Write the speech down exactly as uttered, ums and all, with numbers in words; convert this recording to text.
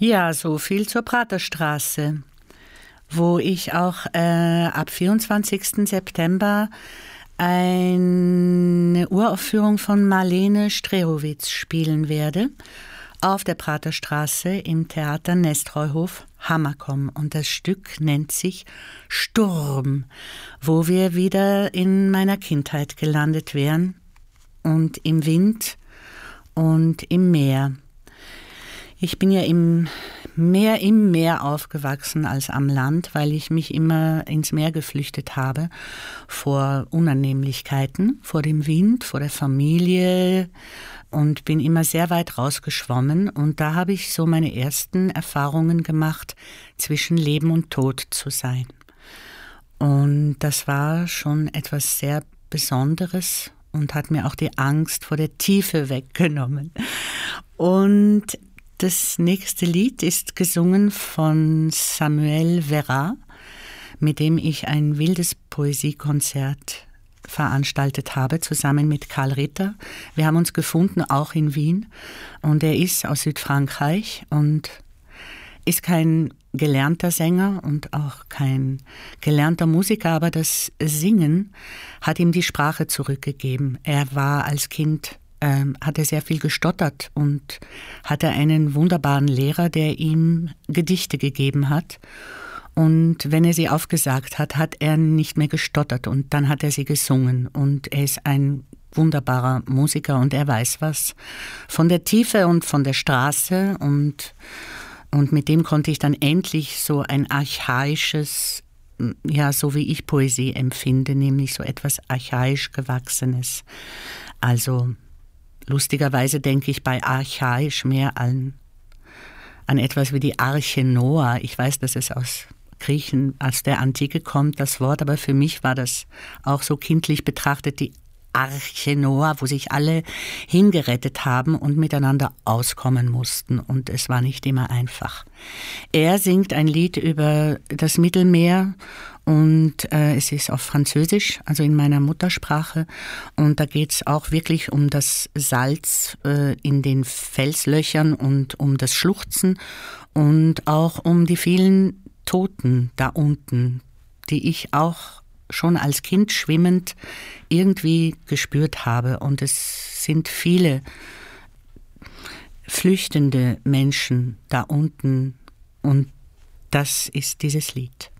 Ja, so viel zur Praterstraße, wo ich auch äh, ab vierundzwanzigsten September eine Uraufführung von Marlene Strerowitz spielen werde, auf der Praterstraße im Theater Nestreuhof Hammerkomm. Und das Stück nennt sich Sturm, wo wir wieder in meiner Kindheit gelandet wären und im Wind und im Meer. Ich bin ja im mehr im Meer aufgewachsen als am Land, weil ich mich immer ins Meer geflüchtet habe vor Unannehmlichkeiten, vor dem Wind, vor der Familie und bin immer sehr weit rausgeschwommen. Und da habe ich so meine ersten Erfahrungen gemacht, zwischen Leben und Tod zu sein. Und das war schon etwas sehr Besonderes und hat mir auch die Angst vor der Tiefe weggenommen. Und das nächste Lied ist gesungen von Samuel Verrat, mit dem ich ein wildes Poesiekonzert veranstaltet habe, zusammen mit Karl Ritter. Wir haben uns gefunden, auch in Wien. Und er ist aus Südfrankreich und ist kein gelernter Sänger und auch kein gelernter Musiker, aber das Singen hat ihm die Sprache zurückgegeben. Er war als Kind Ähm, hat er sehr viel gestottert und hatte einen wunderbaren Lehrer, der ihm Gedichte gegeben hat. Und wenn er sie aufgesagt hat, hat er nicht mehr gestottert und dann hat er sie gesungen. Und er ist ein wunderbarer Musiker und er weiß was von der Tiefe und von der Straße. Und, und mit dem konnte ich dann endlich so ein archaisches, ja, so wie ich Poesie empfinde, nämlich so etwas archaisch Gewachsenes. Also lustigerweise denke ich bei archaisch mehr an, an etwas wie die Arche Noah. Ich weiß, dass es aus Griechen, aus der Antike kommt, das Wort, aber für mich war das auch so kindlich betrachtet die Arche Noah, wo sich alle hingerettet haben und miteinander auskommen mussten. Und es war nicht immer einfach. Er singt ein Lied über das Mittelmeer und äh, es ist auf Französisch, also in meiner Muttersprache. Und da geht es auch wirklich um das Salz äh, in den Felslöchern und um das Schluchzen und auch um die vielen Toten da unten, die ich auch schon als Kind schwimmend irgendwie gespürt habe. Und es sind viele flüchtende Menschen da unten. Und das ist dieses Lied.